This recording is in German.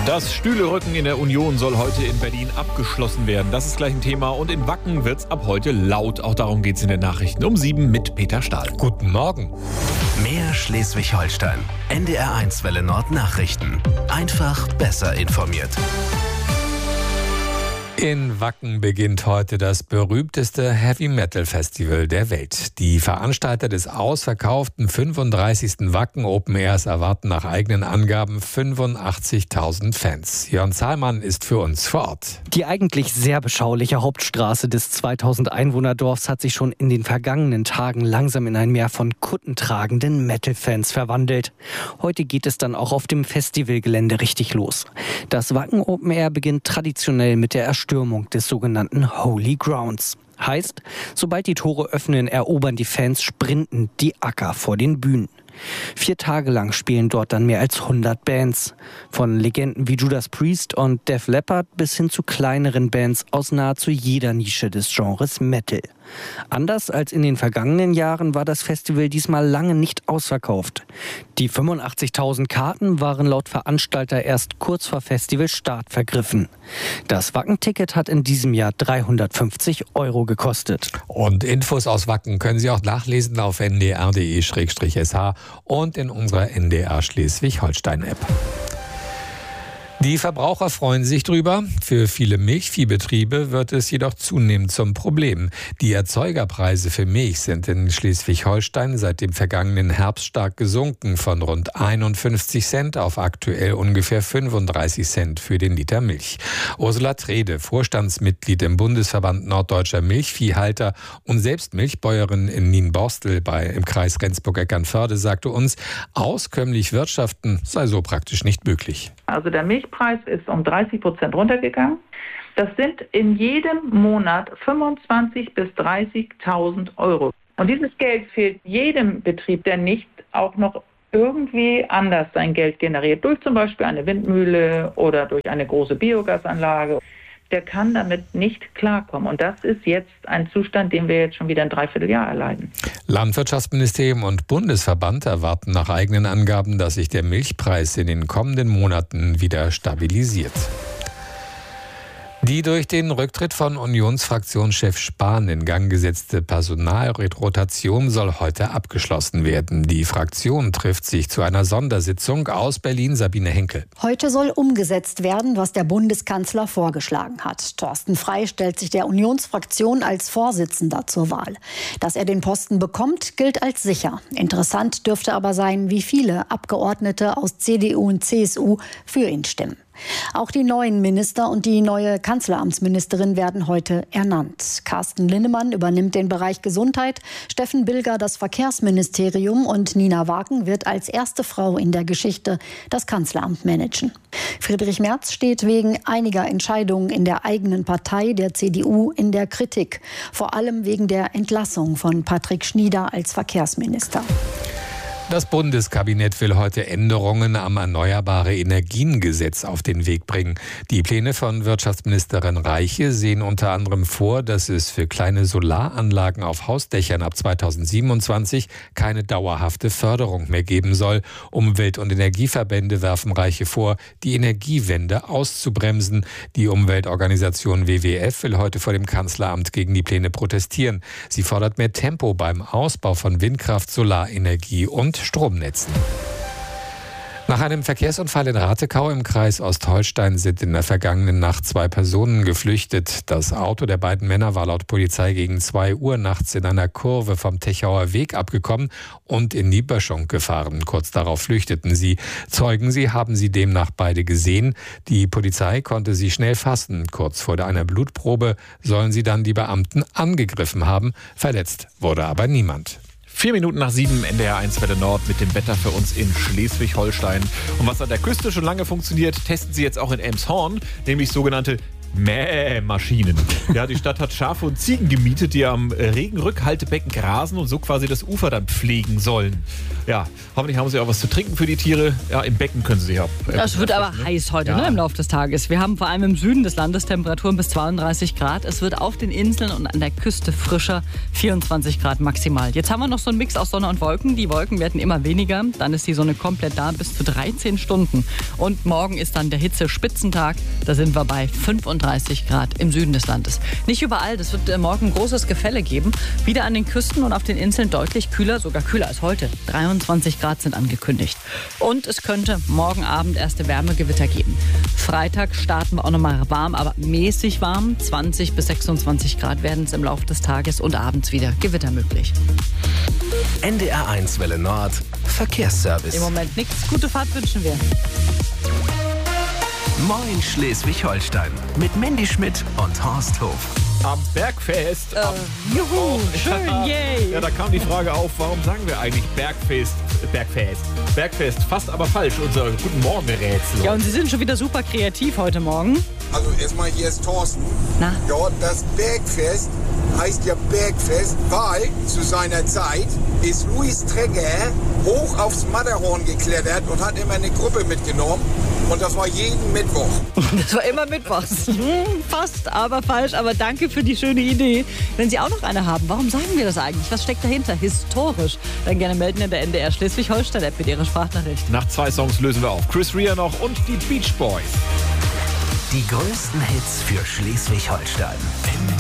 Das Stühlerücken in der Union soll heute in Berlin abgeschlossen werden. Das ist gleich ein Thema. Und in Wacken wird's ab heute laut. Auch darum geht's in den Nachrichten um 7 mit Peter Stahl. Guten Morgen. Mehr Schleswig-Holstein. NDR1 Welle Nord Nachrichten. Einfach besser informiert. In Wacken beginnt heute das berühmteste Heavy-Metal-Festival der Welt. Die Veranstalter des ausverkauften 35. Wacken Open Airs erwarten nach eigenen Angaben 85.000 Fans. Jörn Zahlmann ist für uns vor Ort. Die eigentlich sehr beschauliche Hauptstraße des 2000 Einwohnerdorfs hat sich schon in den vergangenen Tagen langsam in ein Meer von kuttentragenden Metal-Fans verwandelt. Heute geht es dann auch auf dem Festivalgelände richtig los. Das Wacken Open Air beginnt traditionell mit der Erstürmung des sogenannten Holy Grounds. Heißt, sobald die Tore öffnen, erobern die Fans sprintend die Acker vor den Bühnen. 4 Tage lang spielen dort dann mehr als 100 Bands. Von Legenden wie Judas Priest und Def Leppard bis hin zu kleineren Bands aus nahezu jeder Nische des Genres Metal. Anders als in den vergangenen Jahren war das Festival diesmal lange nicht ausverkauft. Die 85.000 Karten waren laut Veranstalter erst kurz vor Festivalstart vergriffen. Das Wacken-Ticket hat in diesem Jahr 350 € gekostet. Und Infos aus Wacken können Sie auch nachlesen auf ndr.de/sh und in unserer NDR Schleswig-Holstein-App. Die Verbraucher freuen sich drüber. Für viele Milchviehbetriebe wird es jedoch zunehmend zum Problem. Die Erzeugerpreise für Milch sind in Schleswig-Holstein seit dem vergangenen Herbst stark gesunken, von rund 51 Cent auf aktuell ungefähr 35 Cent für den Liter Milch. Ursula Trede, Vorstandsmitglied im Bundesverband Norddeutscher Milchviehhalter und selbst Milchbäuerin in Nienborstel im Kreis Rendsburg-Eckernförde, sagte uns, auskömmlich wirtschaften sei so praktisch nicht möglich. Also der Milchpreis ist um 30% runtergegangen. Das sind in jedem Monat 25.000 bis 30.000 €. Und dieses Geld fehlt jedem Betrieb, der nicht auch noch irgendwie anders sein Geld generiert. Durch zum Beispiel eine Windmühle oder durch eine große Biogasanlage. Der kann damit nicht klarkommen. Und das ist jetzt ein Zustand, den wir jetzt schon wieder ein Dreivierteljahr erleiden. Landwirtschaftsministerium und Bundesverband erwarten nach eigenen Angaben, dass sich der Milchpreis in den kommenden Monaten wieder stabilisiert. Die durch den Rücktritt von Unionsfraktionschef Spahn in Gang gesetzte Personalrotation soll heute abgeschlossen werden. Die Fraktion trifft sich zu einer Sondersitzung aus Berlin. Sabine Henkel. Heute soll umgesetzt werden, was der Bundeskanzler vorgeschlagen hat. Thorsten Frey stellt sich der Unionsfraktion als Vorsitzender zur Wahl. Dass er den Posten bekommt, gilt als sicher. Interessant dürfte aber sein, wie viele Abgeordnete aus CDU und CSU für ihn stimmen. Auch die neuen Minister und die neue Kanzleramtsministerin werden heute ernannt. Carsten Linnemann übernimmt den Bereich Gesundheit, Steffen Bilger das Verkehrsministerium und Nina Wagen wird als erste Frau in der Geschichte das Kanzleramt managen. Friedrich Merz steht wegen einiger Entscheidungen in der eigenen Partei, der CDU, in der Kritik. Vor allem wegen der Entlassung von Patrick Schnieder als Verkehrsminister. Das Bundeskabinett will heute Änderungen am Erneuerbare-Energien-Gesetz auf den Weg bringen. Die Pläne von Wirtschaftsministerin Reiche sehen unter anderem vor, dass es für kleine Solaranlagen auf Hausdächern ab 2027 keine dauerhafte Förderung mehr geben soll. Umwelt- und Energieverbände werfen Reiche vor, die Energiewende auszubremsen. Die Umweltorganisation WWF will heute vor dem Kanzleramt gegen die Pläne protestieren. Sie fordert mehr Tempo beim Ausbau von Windkraft, Solarenergie und Stromnetzen. Nach einem Verkehrsunfall in Ratekau im Kreis Ostholstein sind in der vergangenen Nacht 2 Personen geflüchtet. Das Auto der beiden Männer war laut Polizei gegen 2 Uhr nachts in einer Kurve vom Techauer Weg abgekommen und in die Böschung gefahren. Kurz darauf flüchteten sie. Zeugen haben sie demnach beide gesehen. Die Polizei konnte sie schnell fassen. Kurz vor einer Blutprobe sollen sie dann die Beamten angegriffen haben. Verletzt wurde aber niemand. 4 Minuten nach 7, NDR1 Welle Nord mit dem Wetter für uns in Schleswig-Holstein. Und was an der Küste schon lange funktioniert, testen sie jetzt auch in Elmshorn, nämlich sogenannte Mähmaschinen. Ja, die Stadt hat Schafe und Ziegen gemietet, die am Regenrückhaltebecken grasen und so quasi das Ufer dann pflegen sollen. Ja, hoffentlich haben sie auch was zu trinken für die Tiere. Ja, im Becken können sie ja. Es wird aber heiß heute, im Laufe des Tages. Wir haben vor allem im Süden des Landes Temperaturen bis 32 Grad. Es wird auf den Inseln und an der Küste frischer, 24 Grad maximal. Jetzt haben wir noch so einen Mix aus Sonne und Wolken. Die Wolken werden immer weniger. Dann ist die Sonne komplett da bis zu 13 Stunden. Und morgen ist dann der Hitze-Spitzentag. Da sind wir bei 35 Grad im Süden des Landes. Nicht überall. Das wird morgen ein großes Gefälle geben. Wieder an den Küsten und auf den Inseln deutlich kühler, sogar kühler als heute. 23 Grad sind angekündigt. Und es könnte morgen Abend erste Wärmegewitter geben. Freitag starten wir auch nochmal warm, aber mäßig warm. 20 bis 26 Grad werden es im Laufe des Tages und abends wieder Gewitter möglich. NDR1 Welle Nord, Verkehrsservice. Im Moment nichts. Gute Fahrt wünschen wir. Moin Schleswig-Holstein mit Mandy Schmidt und Horst Hof. Am Bergfest. Juhu, schön, yay. Ja, da kam die Frage auf, warum sagen wir eigentlich Bergfest? Bergfest, fast aber falsch, unser Guten Morgen-Rätsel. Ja, und Sie sind schon wieder super kreativ heute Morgen. Also erstmal, hier ist Thorsten. Na? Ja, das Bergfest heißt ja Bergfest, weil zu seiner Zeit ist Louis Tregger hoch aufs Matterhorn geklettert und hat immer eine Gruppe mitgenommen. Und das war jeden Mittwoch. Das war immer mittwochs. Fast, aber falsch. Aber danke für die schöne Idee. Wenn Sie auch noch eine haben, warum sagen wir das eigentlich? Was steckt dahinter? Historisch. Dann gerne melden in der NDR Schleswig-Holstein-App mit Ihrer Sprachnachricht. Nach 2 Songs lösen wir auf. Chris Rea noch und die Beach Boys. Die größten Hits für Schleswig-Holstein.